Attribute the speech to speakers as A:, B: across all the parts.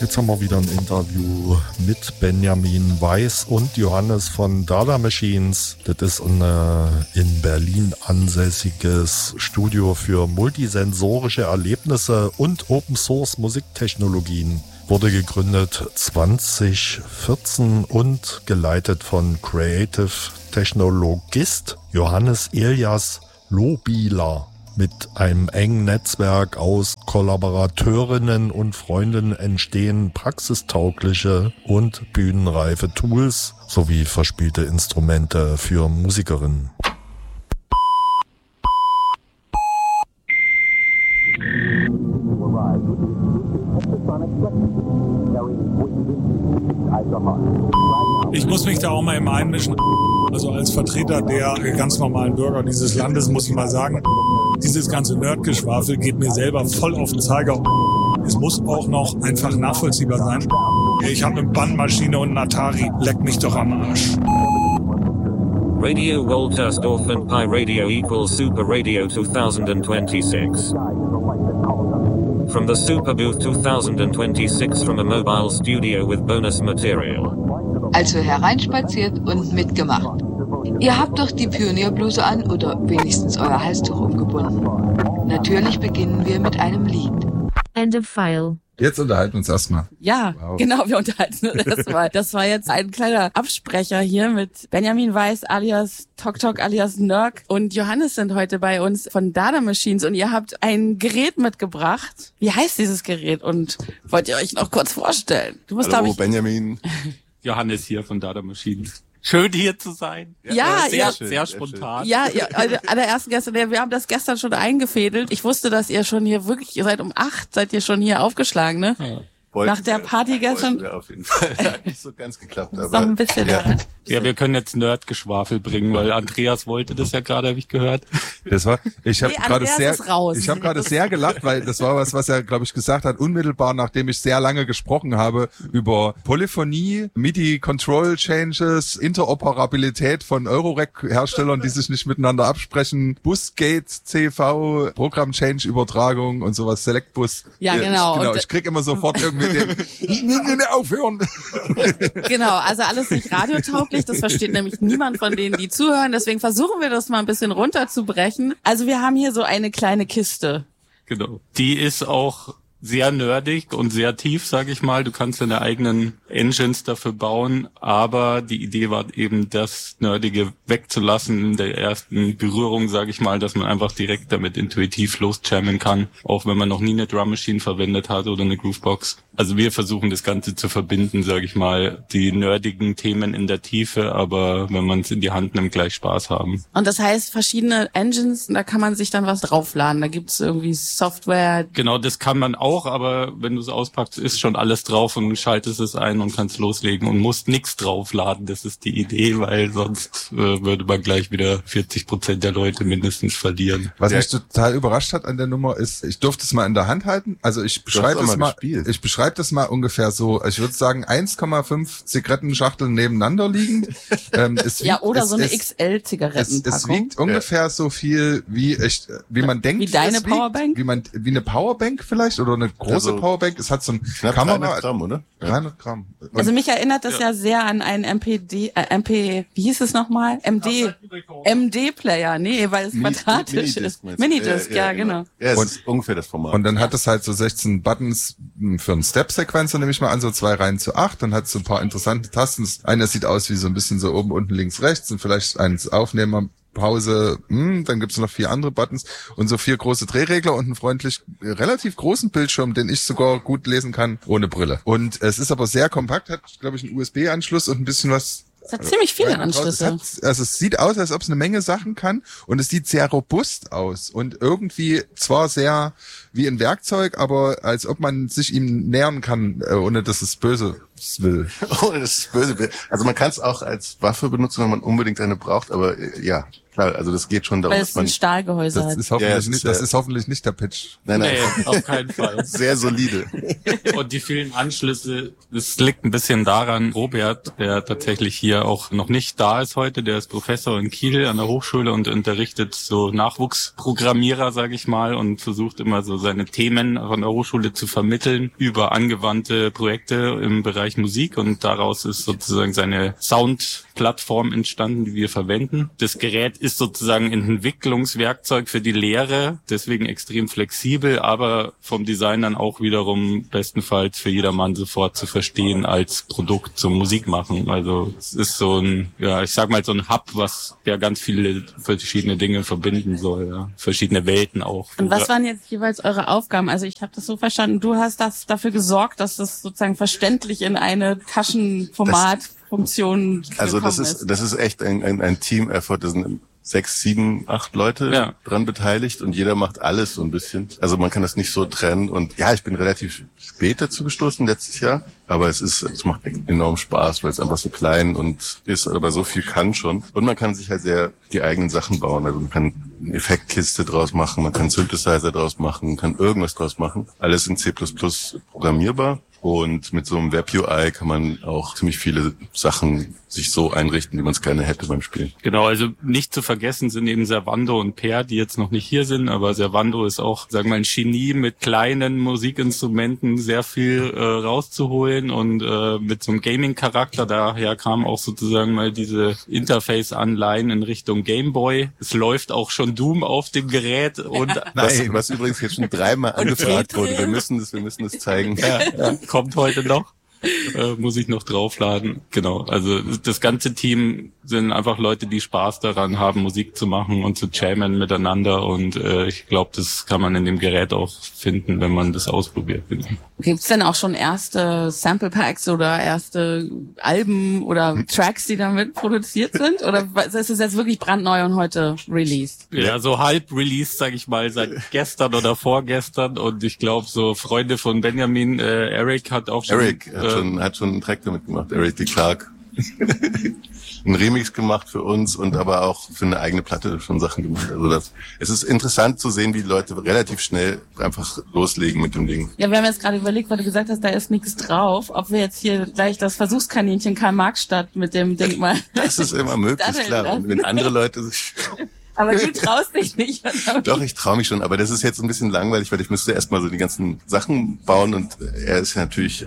A: Jetzt haben wir wieder ein Interview mit Benjamin Weiß und Johannes von Dada Machines. Das ist ein in Berlin ansässiges Studio für multisensorische Erlebnisse und Open-Source-Musiktechnologien. Wurde gegründet 2014 und geleitet von Creative Technologist Johannes Elias Lohbieler. Mit einem engen Netzwerk aus Kollaborateurinnen und Freunden entstehen praxistaugliche und bühnenreife Tools sowie verspielte Instrumente für Musikerinnen.
B: Ich muss mich da auch mal immer einmischen. Also als Vertreter der ganz normalen Bürger dieses Landes muss ich mal sagen, dieses ganze Nerdgeschwafel geht mir selber voll auf den Zeiger. Es muss auch noch einfach nachvollziehbar sein. Ich habe eine Bandmaschine und einen Atari. Leck mich doch am Arsch.
C: Radio Woltersdorf and Pi Radio equals Super Radio 2026. From the Super Booth 2026 from a mobile studio with bonus material.
D: Also hereinspaziert und mitgemacht. Ihr habt doch die Pionierbluse an oder wenigstens euer Halstuch umgebunden. Natürlich beginnen wir mit einem Lied.
E: End of file.
F: Jetzt unterhalten wir uns erstmal.
G: Ja, wow. Genau, wir unterhalten uns erstmal. Das war jetzt ein kleiner Absprecher hier mit Benjamin Weiß alias Tok alias Nörg und Johannes sind heute bei uns von Dada Machines und ihr habt ein Gerät mitgebracht. Wie heißt dieses Gerät und wollt ihr euch noch kurz vorstellen? Du musst,
H: Hallo, Benjamin.
I: Johannes hier von Dada Machines. Schön hier zu sein.
G: Ja,
I: sehr spontan.
G: Ja, allerersten gestern, wir haben das gestern schon eingefädelt. Ich wusste, dass ihr schon hier wirklich, ihr seid um 8, seid ihr schon hier aufgeschlagen, ne? Ja. Nach der Party gestern.
H: Auf jeden Fall. Hat nicht so ganz geklappt, aber.
G: Noch ein bisschen.
I: Ja, wir können jetzt Nerdgeschwafel bringen, weil Andreas wollte das ja gerade, habe ich gehört.
F: Ich habe gerade sehr gelacht, weil das war was er, glaube ich, gesagt hat, unmittelbar nachdem ich sehr lange gesprochen habe über Polyphonie, MIDI-Control-Changes, Interoperabilität von Eurorack-Herstellern, die sich nicht miteinander absprechen, Busgate, CV, Programm-Change-Übertragung und sowas, Selectbus.
G: Ja, genau.
F: Ich krieg immer sofort irgendwie aufhören.
G: Genau, also alles nicht radiotauglich, das versteht nämlich niemand von denen, die zuhören, deswegen versuchen wir das mal ein bisschen runterzubrechen. Also wir haben hier so eine kleine Kiste.
I: Genau. Die ist auch sehr nerdig und sehr tief, sage ich mal. Du kannst deine eigenen Engines dafür bauen, aber die Idee war eben, das Nerdige wegzulassen in der ersten Berührung, sage ich mal, dass man einfach direkt damit intuitiv losjammen kann, auch wenn man noch nie eine Drum Machine verwendet hat oder eine Groovebox. Also wir versuchen das Ganze zu verbinden, sage ich mal, die nerdigen Themen in der Tiefe, aber wenn man es in die Hand nimmt, gleich Spaß haben.
G: Und das heißt, verschiedene Engines, da kann man sich dann was draufladen, da gibt's irgendwie Software.
I: Genau, das kann man auch, aber wenn du es auspackst, ist schon alles drauf und du schaltest es ein und kannst loslegen und musst nichts draufladen. Das ist die Idee, weil sonst würde man gleich wieder 40% der Leute mindestens verlieren.
F: Was mich total überrascht hat an der Nummer ist, ich durfte es mal in der Hand halten. Also ich beschreibe das mal ungefähr so, ich würde sagen 1,5 Zigarettenschachteln nebeneinander liegend.
G: Oder so eine XL-Zigarettenpackung.
F: Es wiegt ungefähr so viel, wie man denkt.
G: Wie deine Powerbank?
F: Wie eine Powerbank vielleicht oder eine große Powerbank. Es hat so ein Kamera.
H: 300 Gramm, oder?
F: 300 Gramm. Und
G: also mich erinnert das ja sehr an einen wie hieß es nochmal? MD-Player. Nee, weil es quadratisch ist. Minidisc, ja, genau.
H: Ja, es ist ungefähr das Format.
F: Und dann hat es halt so 16 Buttons für einen Step-Sequencer, nehme ich mal an, so 2 Reihen zu 8. Dann hat es so ein paar interessante Tasten. Einer sieht aus wie so ein bisschen so oben, unten, links, rechts und vielleicht eins Aufnehmer, Pause, dann gibt's noch 4 andere Buttons und so 4 große Drehregler und einen relativ großen Bildschirm, den ich sogar gut lesen kann, ohne Brille. Und es ist aber sehr kompakt, hat, glaube ich, einen USB-Anschluss und ein bisschen was.
G: Es hat ziemlich viele Anschlüsse.
F: Es sieht aus, als ob es eine Menge Sachen kann und es sieht sehr robust aus und irgendwie zwar sehr wie ein Werkzeug, aber als ob man sich ihm nähern kann, ohne dass es böse es will.
H: Ohne dass es böse wird. Also man kann es auch als Waffe benutzen, wenn man unbedingt eine braucht, aber ja, klar, also das geht schon darum,
G: Weil es ein Stahlgehäuse hat.
F: Das ist hoffentlich nicht der Pitch.
H: Nein,
I: Nee, auf keinen Fall.
H: sehr solide.
I: Und die vielen Anschlüsse, das liegt ein bisschen daran, Robert, der tatsächlich hier auch noch nicht da ist heute, der ist Professor in Kiel an der Hochschule und unterrichtet so Nachwuchsprogrammierer, sage ich mal, und versucht immer so seine Themen von der Hochschule zu vermitteln über angewandte Projekte im Bereich Musik, und daraus ist sozusagen seine Soundplattform entstanden, die wir verwenden. Das Gerät ist sozusagen ein Entwicklungswerkzeug für die Lehre, deswegen extrem flexibel, aber vom Design dann auch wiederum bestenfalls für jedermann sofort zu verstehen als Produkt zum Musikmachen. Also es ist so ein, ja, ich sag mal so ein Hub, was ja ganz viele verschiedene Dinge verbinden soll, ja. Verschiedene Welten auch.
G: Und was waren jetzt jeweils eure Aufgaben? Also ich habe das so verstanden, du hast das dafür gesorgt, dass das sozusagen verständlich in eine Taschenformat-Funktion
H: Also
G: gekommen
H: das ist echt ein Team-Effort. Das sind 6, 7, 8 Leute dran beteiligt und jeder macht alles so ein bisschen. Also man kann das nicht so trennen. Und ja, ich bin relativ spät dazu gestoßen letztes Jahr, aber es macht enorm Spaß, weil es einfach so klein und ist, aber so viel kann schon. Und man kann sich halt sehr die eigenen Sachen bauen. Also man kann eine Effektkiste draus machen, man kann Synthesizer draus machen, man kann irgendwas draus machen. Alles in C++ programmierbar. Und mit so einem Web-UI kann man auch ziemlich viele Sachen sich so einrichten, wie man es gerne hätte beim Spielen.
I: Genau, also nicht zu vergessen sind eben Servando und Per, die jetzt noch nicht hier sind, aber Servando ist auch, sagen wir mal, ein Genie, mit kleinen Musikinstrumenten sehr viel rauszuholen und mit so einem Gaming-Charakter. Daher kam auch sozusagen mal diese Interface-Anleihen in Richtung Gameboy. Es läuft auch schon Doom auf dem Gerät und
H: was übrigens jetzt schon 3-mal angefragt wurde. Wir müssen das zeigen.
I: Ja, kommt heute noch. Muss ich noch draufladen. Genau, also das ganze Team sind einfach Leute, die Spaß daran haben, Musik zu machen und zu jammen miteinander, und ich glaube, das kann man in dem Gerät auch finden, wenn man das ausprobiert.
G: Gibt's denn auch schon erste Sample Packs oder erste Alben oder Tracks, die damit produziert sind? Oder ist es jetzt wirklich brandneu und heute released?
I: Ja, so halb released, sag ich mal, seit gestern oder vorgestern, und ich glaube, so Freunde von Benjamin, Eric hat auch schon...
H: Eric hat schon einen Track damit gemacht, Eric D. Clark. Einen Remix gemacht für uns und aber auch für eine eigene Platte schon Sachen gemacht. Also es ist interessant zu sehen, wie die Leute relativ schnell einfach loslegen mit dem Ding.
G: Ja, wir haben jetzt gerade überlegt, weil du gesagt hast, da ist nichts drauf, ob wir jetzt hier gleich das Versuchskaninchen Karl-Marx-Stadt mit dem Ding mal...
H: Das ist immer möglich, klar. Und wenn andere Leute sich...
G: Aber du traust dich nicht.
H: Doch, ich traue mich schon, aber das ist jetzt ein bisschen langweilig, weil ich müsste erstmal so die ganzen Sachen bauen, und er ist ja natürlich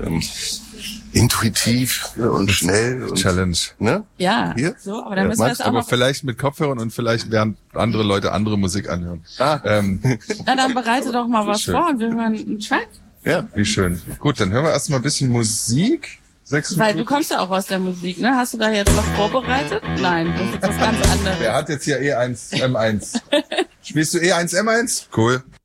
H: intuitiv und schnell. Und,
F: Challenge.
H: Ne?
G: Ja,
H: hier?
G: so, aber dann müssen wir das auch
F: aber
G: noch...
F: vielleicht mit Kopfhörern und vielleicht während andere Leute andere Musik anhören.
G: Na, dann bereite doch mal was
F: schön.
G: vor und wir hören einen Track.
H: Ja.
F: Wie schön. Gut, dann hören wir erstmal ein bisschen Musik.
G: Weil du kommst ja auch aus der Musik, ne? Hast du da jetzt was vorbereitet? Nein, das ist was ganz anderes.
F: Wer hat jetzt hier E1, M1? Spielst du E1, M1? Cool.